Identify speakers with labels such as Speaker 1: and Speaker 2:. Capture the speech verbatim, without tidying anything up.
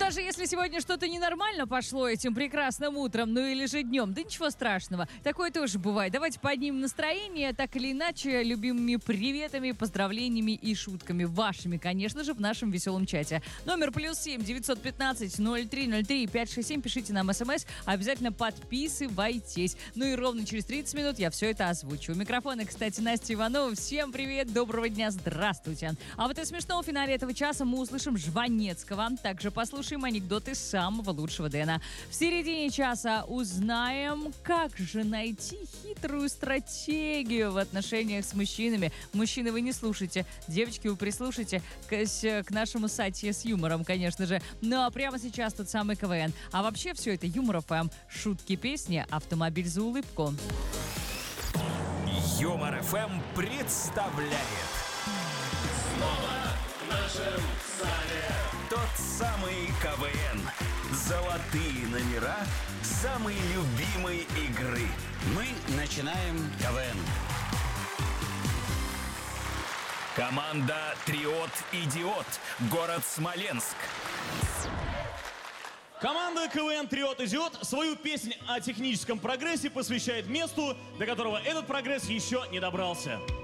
Speaker 1: даже если сегодня что-то ненормально пошло этим прекрасным утром, ну или же днем, да ничего страшного. Такое тоже бывает. Давайте поднимем настроение, так или иначе, любимыми приветами, поздравлениями и шутками. Вашими, конечно же, в нашем веселом чате. Номер плюс семь девятьсот пятнадцать ноль три ноль три пять шесть семь. Пишите нам смс. Обязательно подписывайтесь. Ну и ровно через тридцать минут я все это озвучу. У микрофона, кстати, Настя Иванова. Всем привет, доброго дня, здравствуйте. А вот и смешно, в финале этого часа мы услышим Жванецкого. Также послушаем анекдоты самого лучшего Дэна. В середине часа узнаем, как же найти хитрую стратегию в отношениях с мужчинами. Мужчины, вы не слушайте. Девочки, вы прислушайте к, к нашему сайте с юмором, конечно же. Ну а прямо сейчас тот самый КВН. А вообще все это Юмор ФМ. Шутки, песни, автомобиль за улыбку.
Speaker 2: Юмор ФМ представляет
Speaker 3: Снова в нашем зале
Speaker 2: тот самый КВН. Золотые номера самой любимой игры.
Speaker 4: Мы начинаем КВН.
Speaker 2: Команда Триот Идиот. Город Смоленск.
Speaker 5: Команда КВН Триот Идиот свою песнь о техническом прогрессе посвящает месту, до которого этот прогресс еще не добрался.